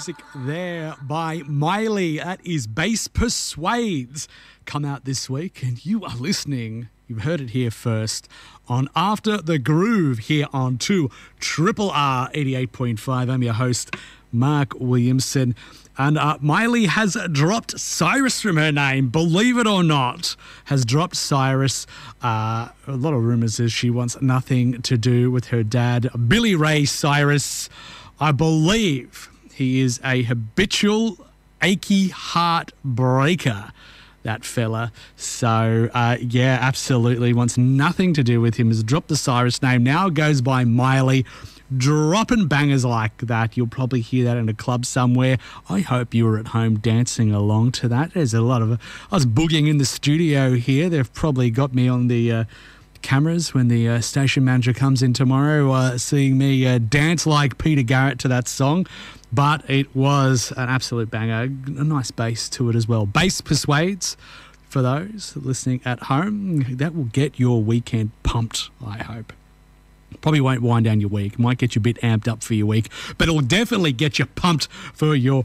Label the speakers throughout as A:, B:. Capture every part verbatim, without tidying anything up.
A: music there by Miley. That is Bass Persuades. Come out this week, and you are listening. You've heard it here first on After the Groove here on two Triple R eighty-eight point five. I'm your host, Mark Williamson. And uh, Miley has dropped Cyrus from her name, believe it or not, has dropped Cyrus. Uh, a lot of rumours is she wants nothing to do with her dad, Billy Ray Cyrus. I believe he is a habitual achy heart breaker, that fella. So, uh, yeah, absolutely wants nothing to do with him. Has dropped the Cyrus name. Now goes by Miley. Dropping bangers like that. You'll probably hear that in a club somewhere. I hope you were at home dancing along to that. There's a lot of... I was boogieing in the studio here. They've probably got me on the uh, cameras when the uh, station manager comes in tomorrow, uh, seeing me uh, dance like Peter Garrett to that song. But it was an absolute banger. A nice bass to it as well. Bass Persuades, for those listening at home. That will get your weekend pumped, I hope. Probably won't wind down your week. Might get you a bit amped up for your week, but it'll definitely get you pumped for your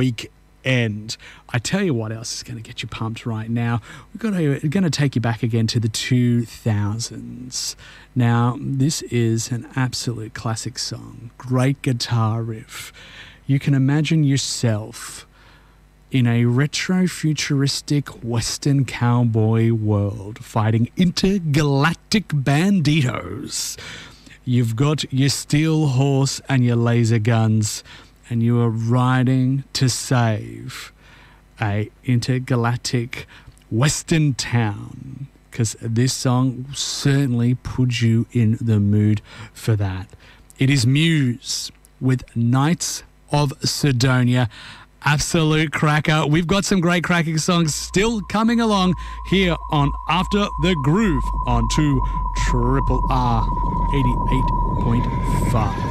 A: weekend. I tell you what else is going to get you pumped right now. We've got to, we're going to take you back again to the two thousands. Now, this is an absolute classic song. Great guitar riff. You can imagine yourself in a retro-futuristic Western cowboy world fighting intergalactic banditos. You've got your steel horse and your laser guns, and you are riding to save a intergalactic Western town, because this song certainly puts you in the mood for that. It is Muse with Knights of Sidonia. Absolute cracker. We've got some great cracking songs still coming along here on After the Groove on two Triple R eighty-eight point five.